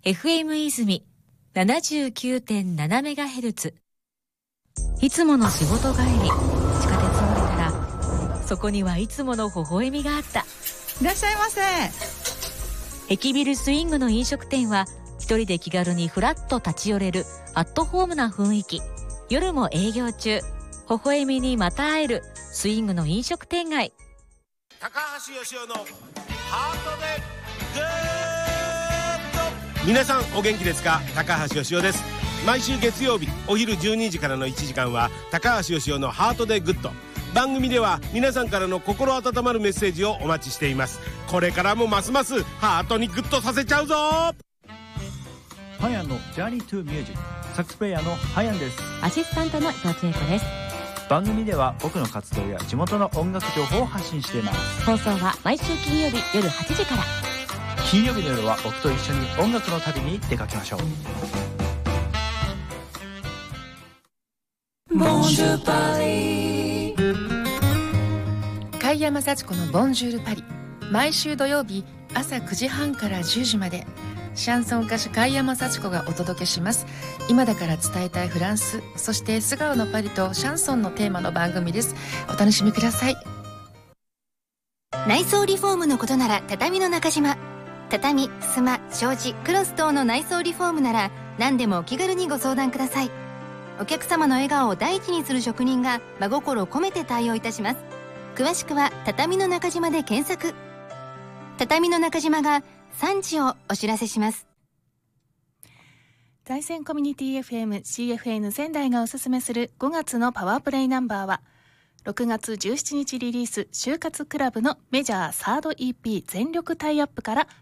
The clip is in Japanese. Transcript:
FM 泉 79.7MHz。 いつもの仕事帰り、地下鉄を降りたらそこにはいつもの微笑みがあった。 いらっしゃいませ。 駅ビルスイングの飲食店は一人で気軽にフラッと立ち寄れるアットホームな雰囲気。夜も営業中、微笑みにまた会えるスイングの飲食店街。 高橋義雄のハートでグーッと。皆さんお元気ですか？高橋義雄です。毎週月曜日お昼12時からの1時間は高橋義雄のハートでグッド。番組では皆さんからの心温まるメッセージをお待ちしています。これからもますますハートにグッとさせちゃうぞ。 ハヤンのジャーニートゥーミュージック、サックスプレイヤーのハヤンです。 アシスタントの伊藤千恵子です。 番組では僕の活動や地元の音楽情報を発信しています。 放送は毎週金曜日夜8時から。 金曜日の夜は僕と一緒に音楽の旅に出かけましょう。 ボンジュールパリ、貝山幸子のボンジュールパリ、毎週土曜日朝9時半から10時までシャンソン歌手貝山幸子がお届けします。今だから伝えたいフランス、そして素顔のパリとシャンソンのテーマの番組です。お楽しみください。 内装リフォームのことなら畳の中島。畳、襖、障子、クロス等の内装リフォームなら何でもお気軽にご相談ください。お客様の笑顔を第一にする職人が真心を込めて対応いたします。詳しくは畳の中島で検索。畳の中島が産地をお知らせします。 在線コミュニティ FM CFN 仙台がおすすめする5月のパワープレイナンバーは6月17日リリース就活クラブのメジャーサード EP 全力タイアップから